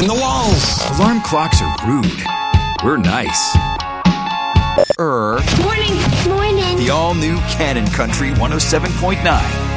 in the walls. Alarm clocks are rude. We're nice. Morning. Morning. The all-new Cannon Country 107.9.